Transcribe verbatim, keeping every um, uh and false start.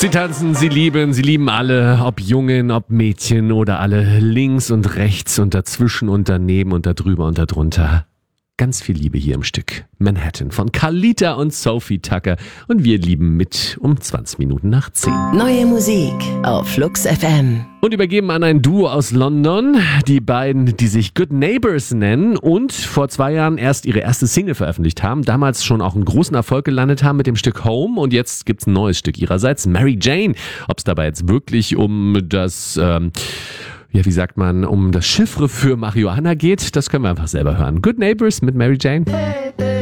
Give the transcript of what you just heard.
Sie tanzen, sie lieben, sie lieben alle, ob Jungen, ob Mädchen oder alle links und rechts und dazwischen und daneben und da drüber und da drunter. Ganz viel Liebe hier im Stück Manhattan von Carlita und Sophie Tucker und wir lieben mit um zwanzig Minuten nach zehn. Neue Musik auf Flux F M. Und übergeben an ein Duo aus London, die beiden, die sich Good Neighbors nennen und vor zwei Jahren erst ihre erste Single veröffentlicht haben, damals schon auch einen großen Erfolg gelandet haben mit dem Stück Home und jetzt gibt's ein neues Stück ihrerseits, Mary Jane. Ob es dabei jetzt wirklich um das... Ähm, Ja, wie sagt man, um das Chiffre für Marihuana geht, das können wir einfach selber hören. Good Neighbors mit Mary Jane.